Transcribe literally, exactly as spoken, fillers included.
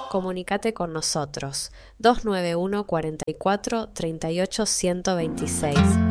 comunicate con nosotros dos nueve uno, cuatro cuatro, tres ocho uno cero dos seis.